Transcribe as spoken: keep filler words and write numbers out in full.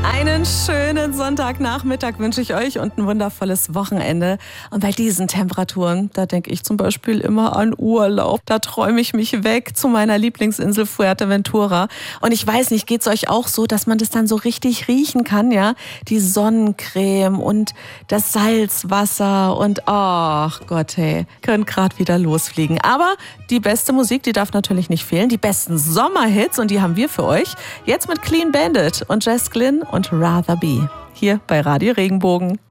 Einen schönen Sonntagnachmittag wünsche ich euch und ein wundervolles Wochenende. Und bei diesen Temperaturen, da denke ich zum Beispiel immer an Urlaub. Da träume ich mich weg zu meiner Lieblingsinsel Fuerteventura. Und ich weiß nicht, geht's euch auch so, dass man das dann so richtig riechen kann, ja? Die Sonnencreme und das Salzwasser und ach Gott, hey, könnt gerade wieder losfliegen. Aber die beste Musik, die darf natürlich nicht fehlen. Die besten Sommerhits und die haben wir für euch. Jetzt mit Clean Bandit und Jess Glynn und Rather Be. Hier bei Radio Regenbogen.